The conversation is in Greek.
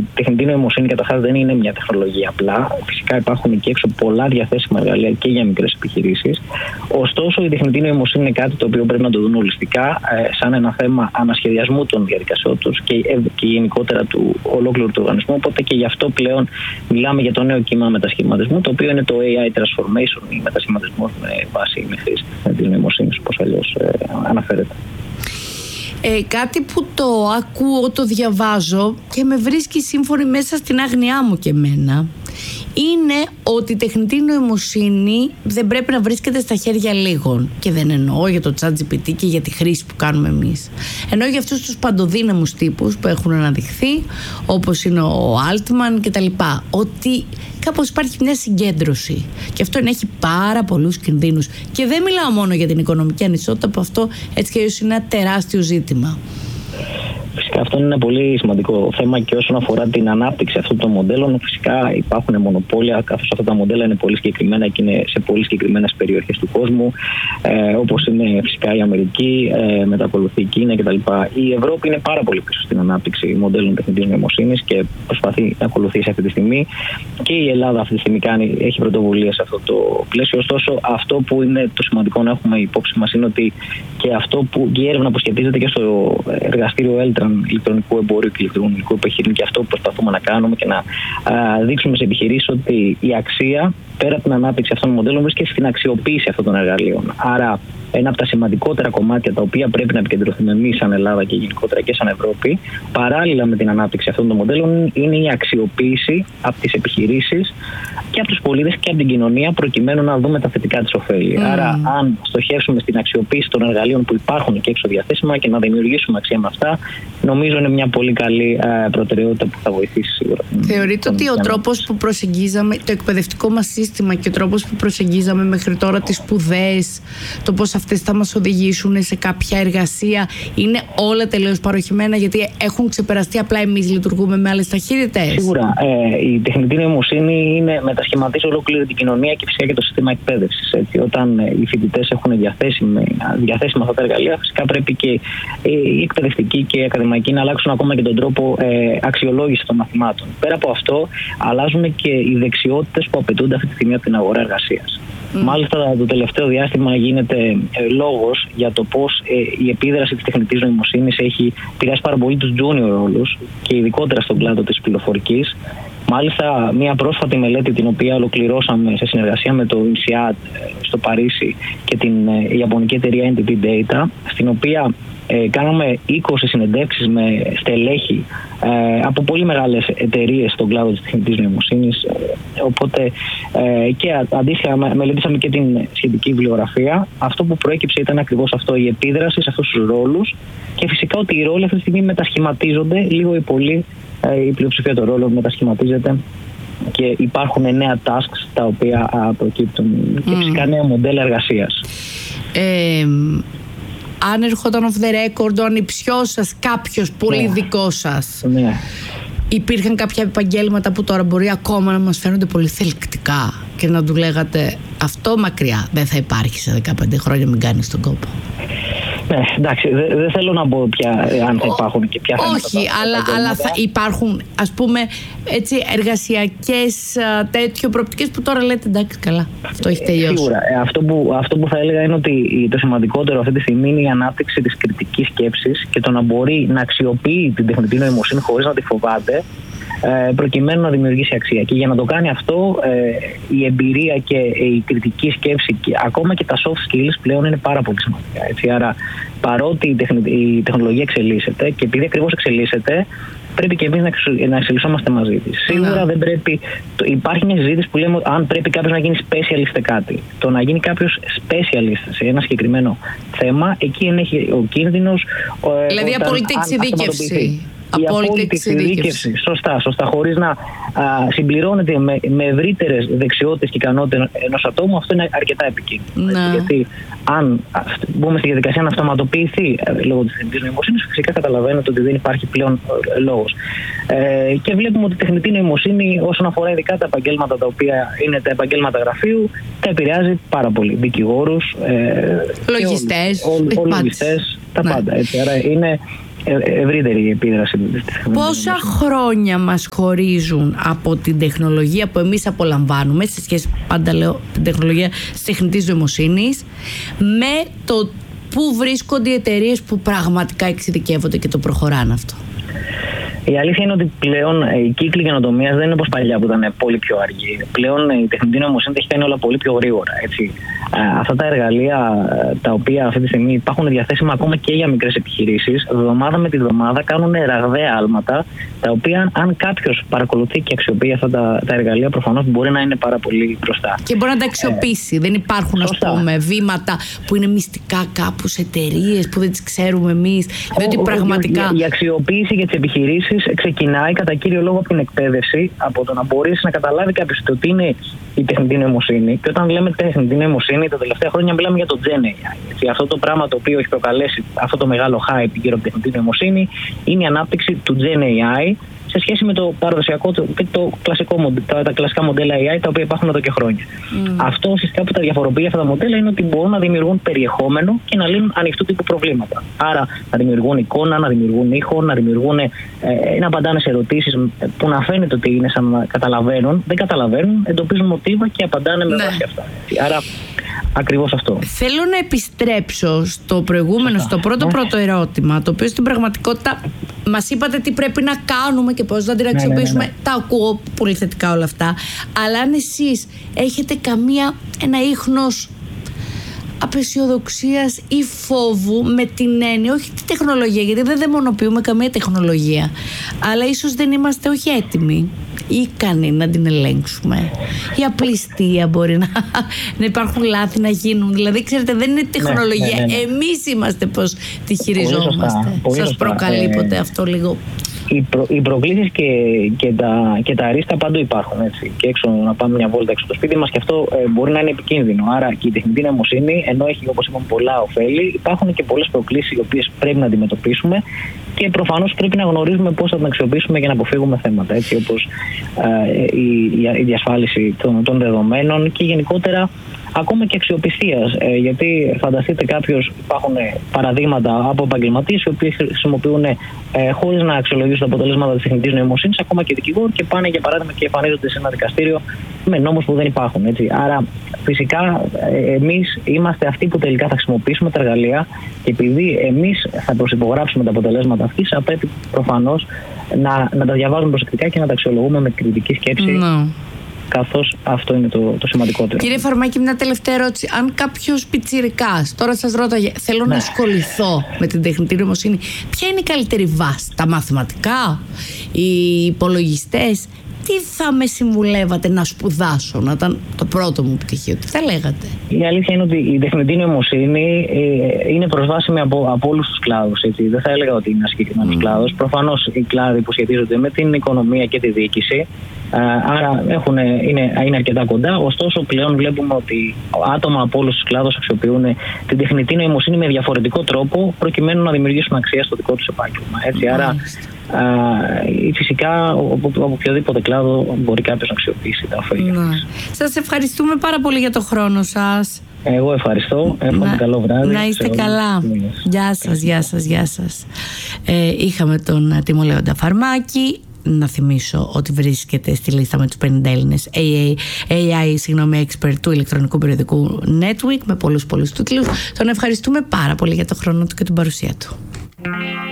η τεχνητή νοημοσύνη καταρχάς δεν είναι μια τεχνολογία απλά. Φυσικά υπάρχουν εκεί έξω πολλά διαθέσιμα εργαλεία και για μικρές επιχειρήσεις. Ωστόσο, η τεχνητή νοημοσύνη είναι κάτι το οποίο πρέπει να το δουν ολιστικά, σαν ένα θέμα ανασχεδιασμού των διαδικασιών τους και γενικότερα του ολόκληρου του οργανισμού. Οπότε και γι' αυτό πλέον μιλάμε για το νέο κύμα μετασχηματισμού, το οποίο είναι το AI transformation, ή μετασχηματισμός με βάση με χρήση της νοημοσύνης, όπως αλλιώς αναφέρεται. Κάτι που το ακούω, το διαβάζω και με βρίσκει σύμφωνη μέσα στην άγνοιά μου και εμένα, είναι ότι η τεχνητή νοημοσύνη δεν πρέπει να βρίσκεται στα χέρια λίγων. Και δεν εννοώ για το ChatGPT και για τη χρήση που κάνουμε εμείς. Εννοώ για αυτούς τους παντοδύναμους τύπους που έχουν αναδειχθεί, όπως είναι ο Altman κτλ. Ότι κάπως υπάρχει μια συγκέντρωση. Και αυτό έχει πάρα πολλούς κινδύνους. Και δεν μιλάω μόνο για την οικονομική ανισότητα, που αυτό έτσι και αλλιώς είναι ένα τεράστιο ζήτημα. Φυσικά αυτό είναι ένα πολύ σημαντικό θέμα και όσον αφορά την ανάπτυξη αυτών των μοντέλων. Φυσικά υπάρχουν μονοπόλια, καθώς αυτά τα μοντέλα είναι πολύ συγκεκριμένα και είναι σε πολύ συγκεκριμένες περιοχές του κόσμου, όπως είναι φυσικά η Αμερική, μετά ακολουθεί η Κίνα κτλ. Η Ευρώπη είναι πάρα πολύ πίσω στην ανάπτυξη μοντέλων τεχνητής νοημοσύνης και προσπαθεί να ακολουθήσει αυτή τη στιγμή. Και η Ελλάδα αυτή τη στιγμή έχει πρωτοβουλία σε αυτό το πλαίσιο. Ωστόσο, αυτό που είναι το σημαντικό να έχουμε υπόψη μας είναι ότι και αυτό που η έρευνα που σχετίζεται και στο εργαστήριο ηλεκτρονικού εμπορίου και ηλεκτρονικού επιχειρήν, και αυτό που προσπαθούμε να κάνουμε και να δείξουμε σε επιχειρήσεις ότι η αξία πέρα από την ανάπτυξη αυτών των μοντέλων βρίσκεται στην αξιοποίηση αυτών των εργαλείων. Άρα, ένα από τα σημαντικότερα κομμάτια τα οποία πρέπει να επικεντρωθούμε εμείς σαν Ελλάδα και γενικότερα και σαν Ευρώπη, παράλληλα με την ανάπτυξη αυτών των μοντέλων, είναι η αξιοποίηση από τις επιχειρήσεις και από τους πολίτες και από την κοινωνία, προκειμένου να δούμε τα θετικά της ωφέλη. Άρα, αν στοχεύσουμε στην αξιοποίηση των εργαλείων που υπάρχουν και έξω διαθέσιμα και να δημιουργήσουμε αξία με αυτά, νομίζω είναι μια πολύ καλή προτεραιότητα που θα βοηθήσει σίγουρα. Θεωρείτε ότι ο τρόπος που προσεγγίζαμε, το εκπαιδευτικό μας σύστημα και ο τρόπος που προσεγγίζαμε μέχρι τώρα τις σπουδές, το πώς αυτές θα μας οδηγήσουν σε κάποια εργασία, είναι όλα τελείως παροχημένα, γιατί έχουν ξεπεραστεί, απλά εμείς λειτουργούμε με άλλες ταχύτητες? Σίγουρα. Η τεχνητή νοημοσύνη μετασχηματίζει ολόκληρη την κοινωνία και φυσικά και το σύστημα εκπαίδευσης. Όταν οι φοιτητές έχουν διαθέσιμα αυτά τα εργαλεία, φυσικά πρέπει και οι εκπαιδευτικοί και οι ακαδημαϊκοί να αλλάξουν ακόμα και τον τρόπο αξιολόγησης των μαθημάτων. Πέρα από αυτό, αλλάζουν και οι δεξιότητες που απαιτούνται αυτή τη στιγμή από την αγορά εργασίας. Μάλιστα, το τελευταίο διάστημα γίνεται λόγος για το πώς η επίδραση της τεχνητής νοημοσύνης έχει επηρεάσει πάρα πολύ τους junior ρόλους και ειδικότερα στον κλάδο της πληροφορικής. Μάλιστα, μια πρόσφατη μελέτη την οποία ολοκληρώσαμε σε συνεργασία με το INSEAD στο Παρίσι και την ιαπωνική εταιρεία NTT Data, στην οποία κάναμε 20 συνεντεύξεις με στελέχη από πολύ μεγάλες εταιρείες στον κλάδο της τεχνητής νοημοσύνης. Οπότε και αντίστοιχα μελετήσαμε και την σχετική βιβλιογραφία. Αυτό που προέκυψε ήταν ακριβώς αυτό, η επίδραση σε αυτούς τους ρόλους, και φυσικά ότι οι ρόλοι αυτή τη στιγμή μετασχηματίζονται λίγο ή πολύ. Η πλειοψηφία των ρόλων μετασχηματίζεται και υπάρχουν νέα tasks τα οποία προκύπτουν και φυσικά νέα μοντέλα εργασίας. Αν ερχόταν off the record ο ανιψιός σας, κάποιος πολύ δικό σας, υπήρχαν κάποια επαγγέλματα που τώρα μπορεί ακόμα να μας φαίνονται πολύ θελκτικά και να του λέγατε αυτό μακριά, δεν θα υπάρχει σε 15 χρόνια, μην κάνεις τον κόπο? Ναι, εντάξει, δεν θέλω να πω πια αν θα υπάρχουν και ποια θα είναι. Όχι, αλλά θα υπάρχουν, ας πούμε, έτσι, εργασιακές τέτοιο προοπτικές που τώρα λέτε εντάξει, καλά, αυτό έχει τελειώσει. Σίγουρα. Αυτό που θα έλεγα είναι ότι το σημαντικότερο αυτή τη στιγμή είναι η ανάπτυξη της κριτικής σκέψης και το να μπορεί να αξιοποιεί την τεχνητή νοημοσύνη χωρίς να τη φοβάται, προκειμένου να δημιουργήσει αξία. Και για να το κάνει αυτό, η εμπειρία και η κριτική σκέψη και ακόμα και τα soft skills πλέον είναι πάρα πολύ σημαντικά. Έτσι. Άρα, παρότι η τεχνολογία εξελίσσεται και επειδή ακριβώς εξελίσσεται, πρέπει και εμείς να εξελισσόμαστε μαζί της. Σίγουρα δεν πρέπει. Υπάρχει μια συζήτηση που λέμε αν πρέπει κάποιος να γίνει specialist σε κάτι. Το να γίνει κάποιος specialist σε ένα συγκεκριμένο θέμα, εκεί ενέχει ο κίνδυνος. Δηλαδή, απόλυτη εξειδίκευση. Η απόλυτη εξειδίκευση. Σωστά. Χωρίς να συμπληρώνεται με ευρύτερες δεξιότητες και ικανότητες ενός ατόμου, αυτό είναι αρκετά επικίνδυνο. Γιατί αν μπούμε στη διαδικασία να αυτοματοποιηθεί λόγω της τεχνητής νοημοσύνης, φυσικά καταλαβαίνετε ότι δεν υπάρχει πλέον λόγος. Και βλέπουμε ότι η τεχνητή νοημοσύνη, όσον αφορά ειδικά τα επαγγέλματα τα οποία είναι τα επαγγέλματα γραφείου, τα επηρεάζει πάρα πολύ. Δικηγόρους, λογιστές, λογιστές, τα πάντα. Έτσι. Άρα είναι ευρύτερη επίδραση. Πόσα χρόνια μας χωρίζουν από την τεχνολογία που εμείς απολαμβάνουμε, σε σχέση, πάντα λέω, την τεχνολογία της τεχνητής νοημοσύνης, με το πού βρίσκονται οι εταιρείες που πραγματικά εξειδικεύονται και το προχωράνε αυτό? Η αλήθεια είναι ότι πλέον οι κύκλοι καινοτομίας δεν είναι όπως παλιά που ήταν πολύ πιο αργοί. Πλέον η τεχνητή νοημοσύνη έχει κάνει όλα πολύ πιο γρήγορα. Έτσι. Αυτά τα εργαλεία τα οποία αυτή τη στιγμή υπάρχουν διαθέσιμα ακόμα και για μικρές επιχειρήσεις, εβδομάδα με τη βδομάδα κάνουν ραγδαία άλματα, τα οποία αν κάποιος παρακολουθεί και αξιοποιεί αυτά τα εργαλεία, προφανώς μπορεί να είναι πάρα πολύ μπροστά. Και μπορεί να τα αξιοποιήσει. Δεν υπάρχουν, ας πούμε, βήματα που είναι μυστικά κάπου σε εταιρείες που δεν τις ξέρουμε εμείς. Δηλαδή πραγματικά. Η αξιοποίηση για τις επιχειρήσεις ξεκινάει κατά κύριο λόγο από την εκπαίδευση, από το να μπορείς να καταλάβει κάποιος ότι είναι η τεχνητή νοημοσύνη. Και όταν λέμε τεχνητή νοημοσύνη, τα τελευταία χρόνια μιλάμε για το Gen AI. Έτσι, αυτό το πράγμα το οποίο έχει προκαλέσει αυτό το μεγάλο hype γύρω από την τεχνητή νοημοσύνη είναι η ανάπτυξη του Gen AI σε σχέση με το παραδοσιακό και τα κλασικά μοντέλα AI τα οποία υπάρχουν εδώ και χρόνια. Αυτό ουσιαστικά που τα διαφοροποιεί αυτά τα μοντέλα είναι ότι μπορούν να δημιουργούν περιεχόμενο και να λύνουν ανοιχτού τύπου προβλήματα. Άρα να δημιουργούν εικόνα, να δημιουργούν ήχο, να απαντάνε σε ερωτήσεις που να φαίνεται ότι είναι σαν να καταλαβαίνουν, δεν καταλαβαίνουν, εντοπίζουν μοτίβα και απαντάνε με βάση αυτά. Άρα ακριβώς αυτό. Θέλω να επιστρέψω στο προηγούμενο, στο πρώτο ερώτημα, το οποίο στην πραγματικότητα μας είπατε τι πρέπει να κάνουμε και πώς να την αξιοποιήσουμε. Τα ακούω πολύ θετικά όλα αυτά. Αλλά αν εσείς έχετε ένα ίχνος απεσιοδοξίας ή φόβου με την έννοια, όχι τη τεχνολογία, γιατί δεν δαιμονοποιούμε καμία τεχνολογία, αλλά ίσως δεν είμαστε όχι έτοιμοι ικανοί να την ελέγξουμε. Η απληστία μπορεί να υπάρχουν λάθη να γίνουν. Δηλαδή, ξέρετε, δεν είναι τεχνολογία. Εμείς είμαστε πώς τη χειριζόμαστε. Σας προκαλεί ποτέ αυτό λίγο? Οι προκλήσεις και τα ρίσκα πάντοτε υπάρχουν. Έτσι. Και έξω να πάμε μια βόλτα έξω από το σπίτι μας, και αυτό μπορεί να είναι επικίνδυνο. Άρα και η τεχνητή νοημοσύνη, ενώ έχει, όπως είπαμε, πολλά ωφέλη, υπάρχουν και πολλές προκλήσεις οι οποίες πρέπει να αντιμετωπίσουμε και προφανώς πρέπει να γνωρίζουμε πώς θα την αξιοποιήσουμε για να αποφύγουμε θέματα. Έτσι, όπως η διασφάλιση των δεδομένων και γενικότερα ακόμα και αξιοπιστίας. Γιατί φανταστείτε υπάρχουν παραδείγματα από επαγγελματίες οι οποίοι χρησιμοποιούν χωρίς να αξιολογήσουν τα αποτελέσματα της τεχνητής νοημοσύνης, ακόμα και δικηγόροι, και πάνε για παράδειγμα και εμφανίζονται σε ένα δικαστήριο με νόμους που δεν υπάρχουν. Έτσι. Άρα φυσικά εμείς είμαστε αυτοί που τελικά θα χρησιμοποιήσουμε τα εργαλεία, και επειδή εμείς θα προσυπογράψουμε τα αποτελέσματα αυτής, απαιτεί προφανώς να τα διαβάζουμε προσεκτικά και να τα αξιολογούμε με κριτική σκέψη. Καθώς αυτό είναι το σημαντικότερο. Κύριε Φαρμάκη, μια τελευταία ερώτηση. Αν κάποιος πιτσιρικάς τώρα σας ρώταγε, θέλω να ασχοληθώ με την τεχνητή νοημοσύνη, ποια είναι η καλύτερη βάση? Τα μαθηματικά, οι υπολογιστές? Τι θα με συμβουλεύατε να σπουδάσω, να ήταν το πρώτο μου πτυχίο? Τι θα λέγατε? Η αλήθεια είναι ότι η τεχνητή νοημοσύνη είναι προσβάσιμη από όλους τους κλάδους. Έτσι. Δεν θα έλεγα ότι είναι ένα συγκεκριμένος κλάδος. Προφανώς οι κλάδοι που σχετίζονται με την οικονομία και τη διοίκηση, άρα είναι αρκετά κοντά. Ωστόσο, πλέον βλέπουμε ότι άτομα από όλους τους κλάδους αξιοποιούν την τεχνητή νοημοσύνη με διαφορετικό τρόπο, προκειμένου να δημιουργήσουν αξία στο δικό τους επάγγελμα. Έτσι, άρα φυσικά από οποιοδήποτε κλάδο μπορεί κάποιος να αξιοποιήσει τα ωφέλη. Σας ευχαριστούμε πάρα πολύ για το χρόνο σας. Εγώ ευχαριστώ. Εύχομαι καλό βράδυ. Να είστε καλά. Γεια σας. Είχαμε τον τιμολέοντα Φαρμάκη. Να θυμίσω ότι βρίσκεται στη λίστα με τους 50 Έλληνες AI expert του ηλεκτρονικού περιοδικού Netweek, με πολλούς τίτλους. Τον ευχαριστούμε πάρα πολύ για το χρόνο του και την παρουσία του.